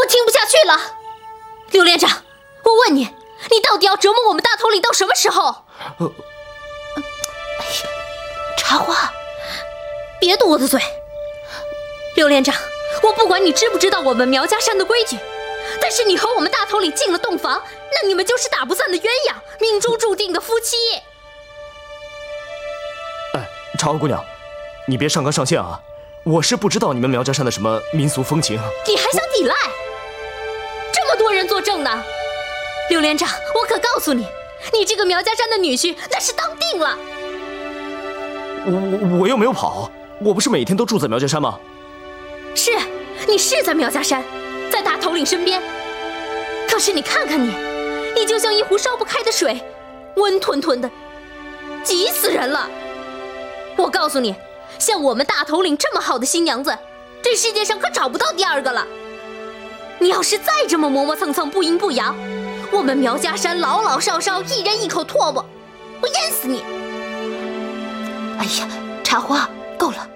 我听不下去了。刘连长，我问你，你到底要折磨我们大头领到什么时候？ 茶花， 别堵我的嘴。刘连长，我不管你知不知道我们苗家山的规矩，但是你和我们大头领进了洞房，那你们就是打不散的鸳鸯，命中注定的夫妻。 茶花姑娘，你别上纲上线啊！我是不知道你们苗家山的什么民俗风情。 你还想抵赖？这么多人作证呢。刘连长，我可告诉你，你这个苗家山的女婿那是当定了。 我又没有跑，我不是每天都住在苗家山吗？ 是，你是在苗家山，在大头领身边。可是你看看你，你就像一壶烧不开的水，温吞吞的，急死人了。我告诉你，像我们大头领这么好的新娘子，这世界上可找不到第二个了。你要是再这么磨磨蹭蹭、不阴不阳，我们苗家山老老少少一人一口唾沫，我淹死你！ 哎呀，茶花，够了。